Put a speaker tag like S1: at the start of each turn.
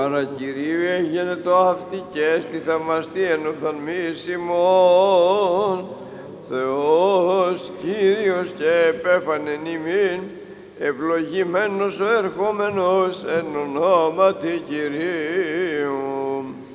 S1: Άρα Κυρίου έγινε το αυτή και στη θαυμαστή εν οφθαλμής ημών. Θεός Κύριος και επέφανεν ημίν, ευλογημένος ο ερχόμενος εν ονόματι Κυρίου.